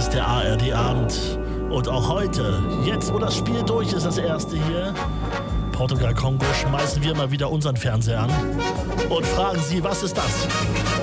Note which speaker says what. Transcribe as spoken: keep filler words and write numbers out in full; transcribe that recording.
Speaker 1: ist der A R D-Abend. Und auch heute, jetzt wo das Spiel durch ist, das erste hier, Portugal-Kongo, schmeißen wir mal wieder unseren Fernseher an und fragen Sie, was ist das?